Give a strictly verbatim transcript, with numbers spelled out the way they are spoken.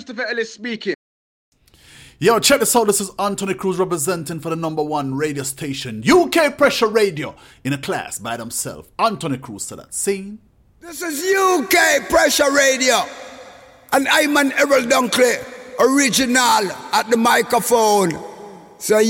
Christopher Ellis speaking. Yo, check this out. This is Anthony Cruz representing for the number one radio station, U K Pressure Radio, in a class by themselves. Anthony Cruz to that scene. This is U K Pressure Radio, and I'm an Errol Dunkley, original at the microphone. So